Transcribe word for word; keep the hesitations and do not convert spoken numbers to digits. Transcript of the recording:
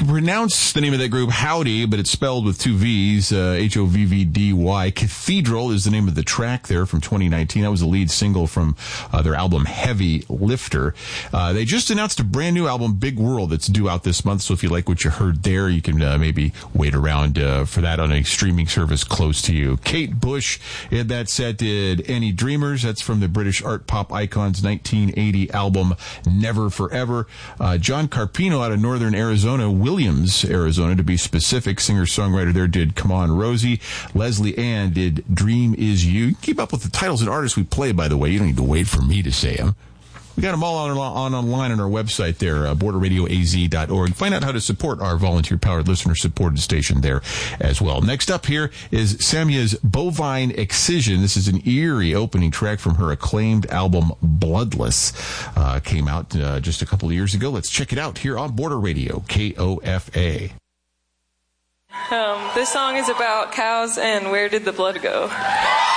pronounce the name of that group Howdy, but it's spelled with two V's, uh, H O V V D Y. Cathedral is the name of the track there from twenty nineteen. That was the lead single from uh, their album Heavy Lifter. Uh, they just announced a brand new album, Big World, that's due out this month. So if you like what you heard there, you can uh, maybe wait around uh, for that on a streaming service close to you. Kate Bush in that set did Any Dreamers. That's from the British art pop icons nineteen eighty album Never Forever. Uh, John Carpino out of northern Arizona, Williams, Arizona to be specific, singer-songwriter there, did Come On Rosie. Leslie Ann did Dream Is You. You can keep up with the titles and artists we play, by the way. You don't need to wait for me to say them. We got them all on, on online on our website there, uh, border radio a z dot org. Find out how to support our volunteer-powered, listener-supported station there as well. Next up here is Samia's Bovine Excision. This is an eerie opening track from her acclaimed album Bloodless. Uh, came out uh, just a couple of years ago. Let's check it out here on Border Radio, K O F A. Um, this song is about cows and where did the blood go?